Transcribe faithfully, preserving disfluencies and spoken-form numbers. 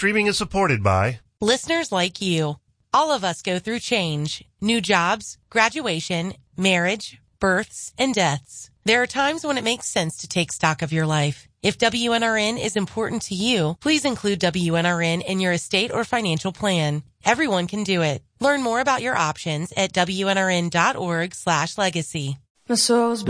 streaming is supported by listeners like you. All of us go through change, new jobs, graduation, marriage, births, and deaths. There are times when it makes sense to take stock of your life. If W N R N is important to you, please include W N R N in your estate or financial plan. Everyone can do it. Learn more about your options at W N R N dot org slash legacy. My soul's